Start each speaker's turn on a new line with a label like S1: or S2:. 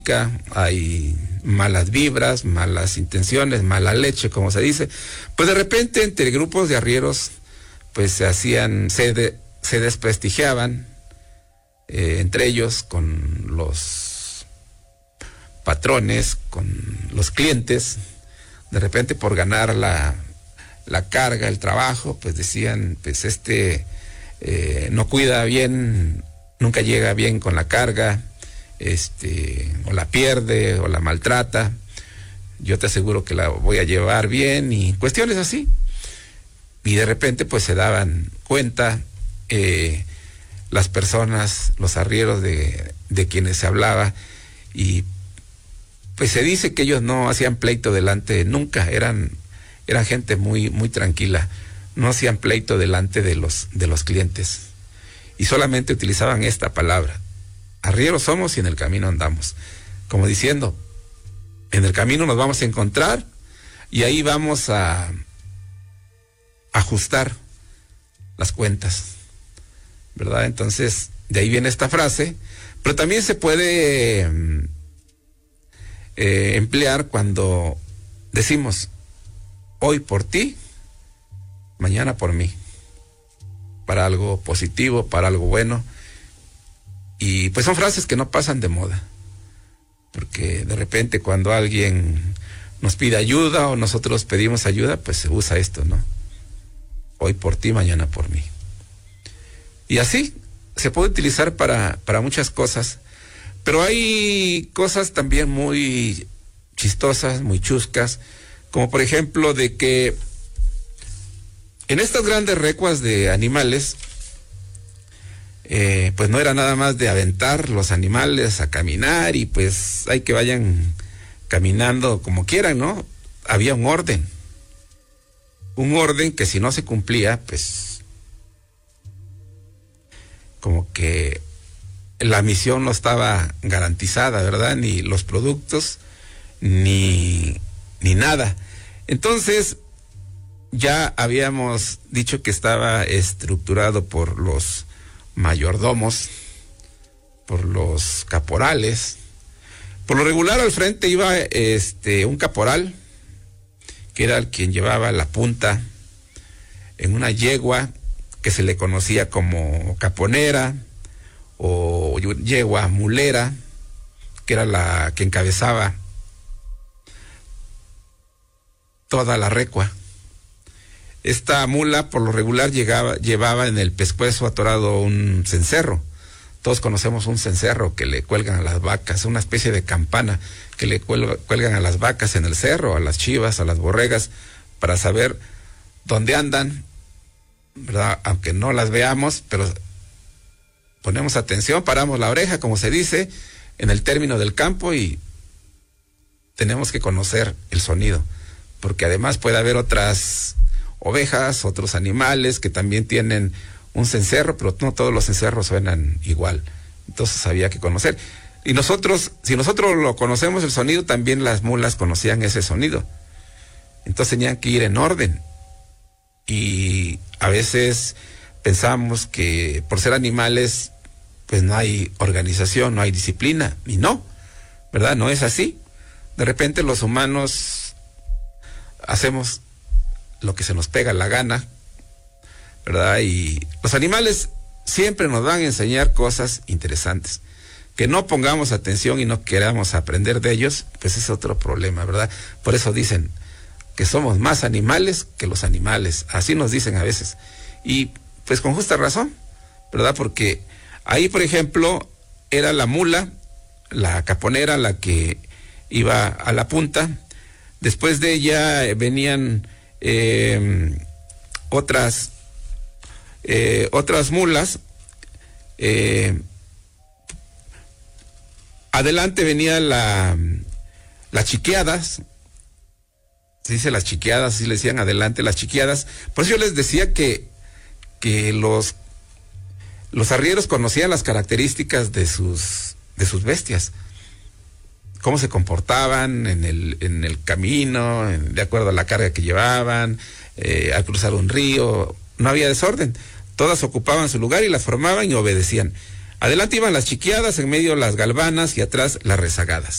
S1: hay malas vibras, malas intenciones, mala leche, como se dice, pues de repente entre grupos de arrieros pues se desprestigiaban entre ellos con los patrones, con los clientes. De repente por ganar la carga, el trabajo, pues decían, pues no cuida bien, nunca llega bien con la carga, o la pierde o la maltrata, yo te aseguro que la voy a llevar bien, y cuestiones así. Y de repente pues se daban cuenta las personas, los arrieros de quienes se hablaba, y pues se dice que ellos no hacían pleito delante, nunca, eran gente muy, muy tranquila, no hacían pleito delante de los clientes, y solamente utilizaban esta palabra: arrieros somos y en el camino andamos, como diciendo, en el camino nos vamos a encontrar y ahí vamos a ajustar las cuentas, ¿verdad? Entonces, de ahí viene esta frase, pero también se puede emplear cuando decimos: hoy por ti, mañana por mí, para algo positivo, para algo bueno. Y pues son frases que no pasan de moda, porque de repente cuando alguien nos pide ayuda o nosotros pedimos ayuda, pues se usa esto, ¿no? Hoy por ti, mañana por mí. Y así se puede utilizar para muchas cosas, pero hay cosas también muy chistosas, muy chuscas, como por ejemplo de que en estas grandes recuas de animales, pues no era nada más de aventar los animales a caminar y pues hay que vayan caminando como quieran, ¿no? Había un orden que si no se cumplía, pues como que la misión no estaba garantizada, ¿verdad? Ni los productos, ni nada. Entonces, ya habíamos dicho que estaba estructurado por los mayordomos, por los caporales. Por lo regular al frente iba un caporal, que era el quien llevaba la punta en una yegua que se le conocía como caponera o yegua mulera, que era la que encabezaba toda la recua. Esta mula por lo regular llevaba en el pescuezo atorado un cencerro. Todos conocemos un cencerro que le cuelgan a las vacas, una especie de campana que le cuelgan a las vacas en el cerro, a las chivas, a las borregas, para saber dónde andan, ¿verdad? Aunque no las veamos, pero ponemos atención, paramos la oreja, como se dice, en el término del campo, y tenemos que conocer el sonido, porque además puede haber otras ovejas, otros animales que también tienen un cencerro, pero no todos los cencerros suenan igual. Entonces había que conocer. Y nosotros, si nosotros lo conocemos el sonido, también las mulas conocían ese sonido. Entonces tenían que ir en orden. Y a veces pensamos que por ser animales, pues no hay organización, no hay disciplina. Y no, ¿verdad? No es así. De repente los humanos hacemos lo que se nos pega la gana, ¿verdad? Y los animales siempre nos van a enseñar cosas interesantes. Que no pongamos atención y no queramos aprender de ellos, pues es otro problema, ¿verdad? Por eso dicen que somos más animales que los animales. Así nos dicen a veces. Y pues con justa razón, ¿verdad? Porque ahí, por ejemplo, era la mula, la caponera, la que iba a la punta. Después de ella venían otras mulas. Adelante venía las chiqueadas. Se dice las chiqueadas, así le decían adelante las chiqueadas. Por eso yo les decía que los arrieros conocían las características de sus bestias, cómo se comportaban en el camino, de acuerdo a la carga que llevaban, al cruzar un río. No había desorden, todas ocupaban su lugar y las formaban y obedecían. Adelante iban las chiqueadas, en medio las galvanas y atrás las rezagadas.